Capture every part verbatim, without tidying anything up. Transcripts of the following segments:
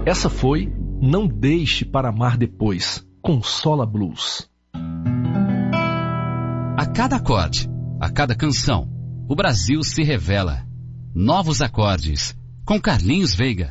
Essa foi Não Deixe para Amar Depois, com Sola Blues. A cada acorde, a cada canção, o Brasil se revela. Novos acordes, com Carlinhos Veiga.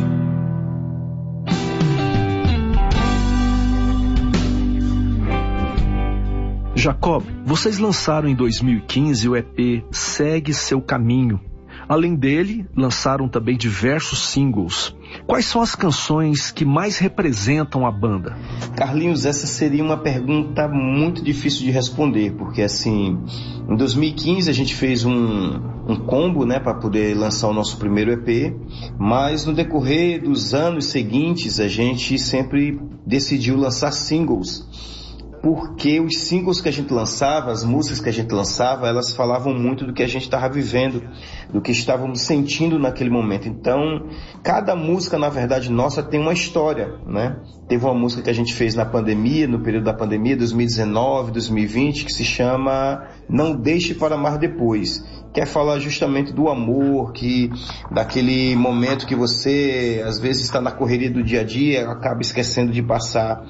Jacob, vocês lançaram em dois mil e quinze o E P Segue Seu Caminho. Além dele, lançaram também diversos singles. Quais são as canções que mais representam a banda? Carlinhos, essa seria uma pergunta muito difícil de responder, porque assim, em dois mil e quinze a gente fez um, um combo, né, para poder lançar o nosso primeiro E P, mas no decorrer dos anos seguintes a gente sempre decidiu lançar singles, porque os singles que a gente lançava, as músicas que a gente lançava, elas falavam muito do que a gente estava vivendo, do que estávamos sentindo naquele momento. Então, cada música, na verdade, nossa, tem uma história, né? Teve uma música que a gente fez na pandemia, no período da pandemia, dois mil e dezenove, dois mil e vinte, que se chama Não Deixe para Amar Depois, que é falar justamente do amor, que daquele momento que você, às vezes, está na correria do dia a dia, acaba esquecendo de passar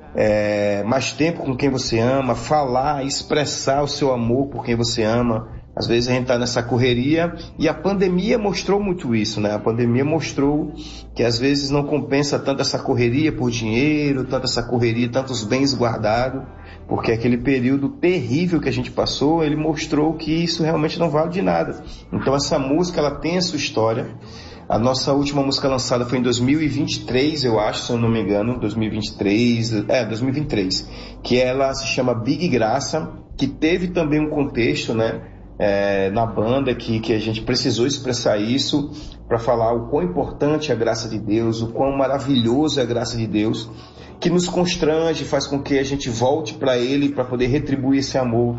É, mais tempo com quem você ama, falar, expressar o seu amor por quem você ama. Às vezes a gente está nessa correria e a pandemia mostrou muito isso, né? A pandemia mostrou que às vezes não compensa tanto essa correria por dinheiro, tanto essa correria, tantos bens guardados, porque aquele período terrível que a gente passou, ele mostrou que isso realmente não vale de nada. Então essa música, ela tem a sua história. A nossa última música lançada foi em dois mil e vinte e três, eu acho, se eu não me engano, dois mil e vinte e três, é, dois mil e vinte e três, que ela se chama Big Graça, que teve também um contexto, né, é, na banda, que, que a gente precisou expressar isso para falar o quão importante é a graça de Deus, o quão maravilhoso é a graça de Deus, que nos constrange, faz com que a gente volte para Ele para poder retribuir esse amor.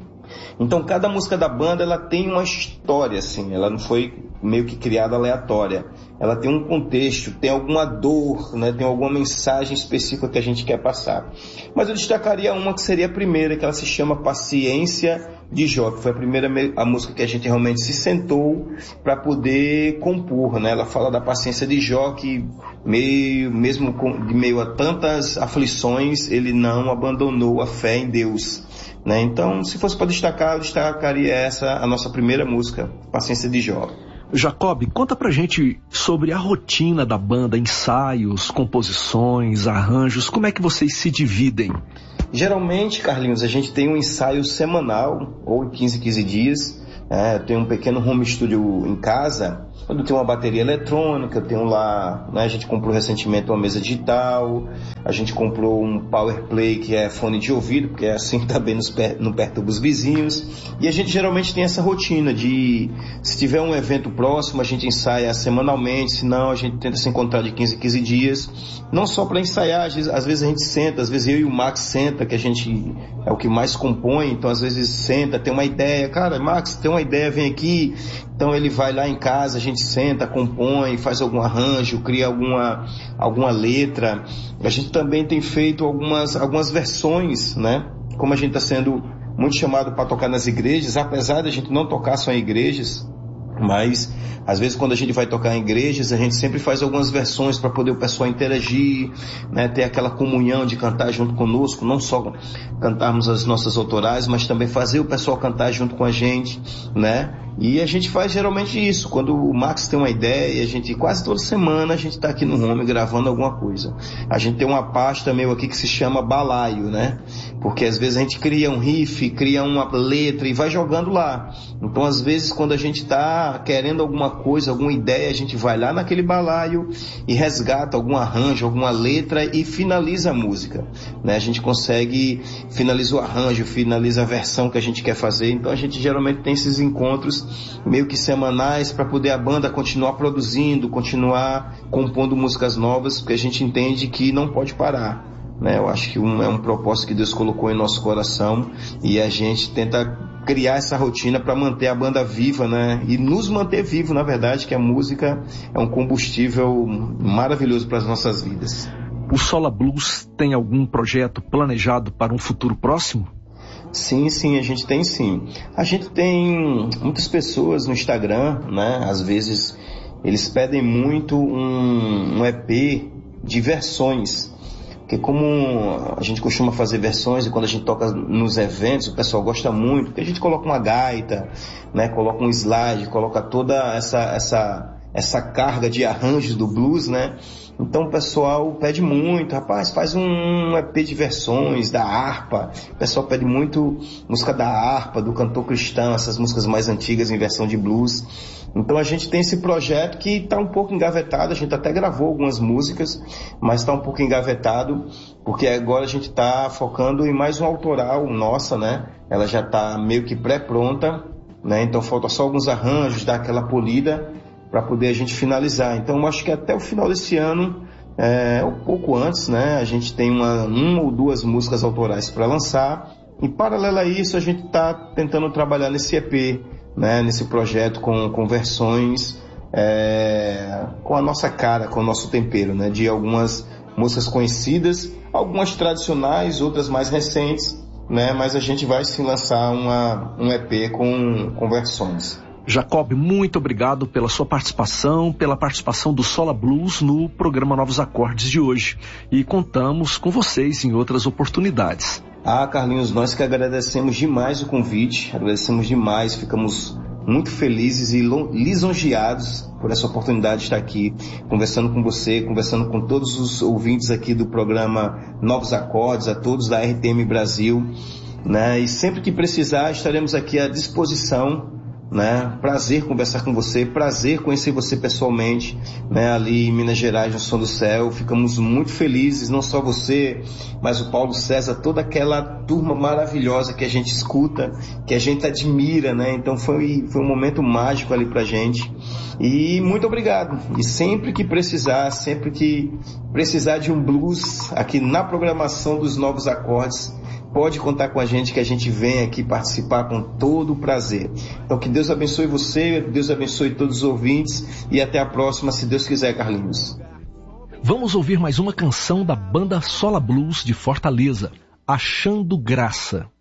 Então cada música da banda, ela tem uma história, assim, ela não foi meio que criada aleatória, ela tem um contexto, tem alguma dor, né, tem alguma mensagem específica que a gente quer passar. Mas eu destacaria uma que seria a primeira, que ela se chama Paciência de Jó, que foi a primeira a música que a gente realmente se sentou para poder compor, né? Ela fala da paciência de Jó, que meio, mesmo com, de meio a tantas aflições, ele não abandonou a fé em Deus, né? Então, se fosse para destacar, eu destacaria essa, a nossa primeira música, Paciência de Jó. Jacob, conta pra gente sobre a rotina da banda, ensaios, composições, arranjos, como é que vocês se dividem? Geralmente, Carlinhos, a gente tem um ensaio semanal, ou em quinze, quinze dias. É, eu tenho um pequeno home studio em casa, onde eu tenho uma bateria eletrônica, eu tenho lá, né, a gente comprou recentemente uma mesa digital, a gente comprou um power play, que é fone de ouvido, porque é assim também nos per, não perturba os vizinhos, e a gente geralmente tem essa rotina de, se tiver um evento próximo, a gente ensaia semanalmente, se não, a gente tenta se encontrar de quinze em quinze dias, não só para ensaiar, às vezes, às vezes a gente senta, às vezes eu e o Max senta, que a gente é o que mais compõe, então às vezes senta, tem uma ideia, cara, Max, tem uma ideia, vem aqui. Então ele vai lá em casa, a gente senta, compõe, faz algum arranjo, cria alguma, alguma letra. A gente também tem feito algumas, algumas versões, né? Como a gente está sendo muito chamado para tocar nas igrejas, apesar de a gente não tocar só em igrejas, mas às vezes quando a gente vai tocar em igrejas, a gente sempre faz algumas versões para poder o pessoal interagir, né, ter aquela comunhão de cantar junto conosco, não só cantarmos as nossas autorais, mas também fazer o pessoal cantar junto com a gente, né? E a gente faz geralmente isso, quando o Max tem uma ideia, a gente quase toda semana a gente está aqui no home gravando alguma coisa. A gente tem uma pasta meio aqui que se chama balaio, né? Porque às vezes a gente cria um riff, cria uma letra e vai jogando lá. Então às vezes quando a gente está querendo alguma coisa, alguma ideia, a gente vai lá naquele balaio e resgata algum arranjo, alguma letra e finaliza a música, né? A gente consegue, finaliza o arranjo, finaliza a versão que a gente quer fazer. Então a gente geralmente tem esses encontros meio que semanais para poder a banda continuar produzindo, continuar compondo músicas novas, porque a gente entende que não pode parar, né? Eu acho que um, é um propósito que Deus colocou em nosso coração e a gente tenta criar essa rotina para manter a banda viva, né? E nos manter vivo, na verdade, que a música é um combustível maravilhoso para as nossas vidas. O Sola Blues tem algum projeto planejado para um futuro próximo? Sim, sim, a gente tem sim. A gente tem muitas pessoas no Instagram, né? Às vezes eles pedem muito um, um E P de versões, porque como a gente costuma fazer versões e quando a gente toca nos eventos, o pessoal gosta muito, porque a gente coloca uma gaita, né, coloca um slide, coloca toda essa, essa, essa carga de arranjos do blues, né? Então o pessoal pede muito, rapaz, faz um E P de versões da harpa. O pessoal pede muito música da harpa, do cantor cristão, essas músicas mais antigas em versão de blues. Então a gente tem esse projeto que está um pouco engavetado, a gente até gravou algumas músicas, mas está um pouco engavetado, porque agora a gente está focando em mais um autoral nossa, né? Ela já está meio que pré-pronta, né? Então falta só alguns arranjos, dar aquela polida, para poder a gente finalizar. Então, eu acho que até o final desse ano, é, um pouco antes, né, a gente tem uma, uma ou duas músicas autorais para lançar. Em paralelo a isso, a gente está tentando trabalhar nesse E P, né, nesse projeto com, com versões é, com a nossa cara, com o nosso tempero, né, de algumas músicas conhecidas, algumas tradicionais, outras mais recentes, né, mas a gente vai sim lançar uma, um E P com, com versões. Jacob, muito obrigado pela sua participação, pela participação do Sola Blues no programa Novos Acordes de hoje. E contamos com vocês em outras oportunidades. Ah, Carlinhos, nós que agradecemos demais o convite, agradecemos demais, ficamos muito felizes e lisonjeados por essa oportunidade de estar aqui, conversando com você, conversando com todos os ouvintes aqui do programa Novos Acordes, a todos da R T M Brasil, né? E sempre que precisar, estaremos aqui à disposição, né? Prazer conversar com você, prazer conhecer você pessoalmente, né? Ali em Minas Gerais, no Som do Céu. Ficamos muito felizes, não só você, mas o Paulo César, toda aquela turma maravilhosa que a gente escuta, que a gente admira, né? Então foi, foi um momento mágico ali pra gente. E muito obrigado. E sempre que precisar, sempre que precisar de um blues aqui na programação dos Novos Acordes, pode contar com a gente, que a gente vem aqui participar com todo o prazer. Então que Deus abençoe você, Deus abençoe todos os ouvintes e até a próxima, se Deus quiser, Carlinhos. Vamos ouvir mais uma canção da banda Sola Blues de Fortaleza, Achando Graça.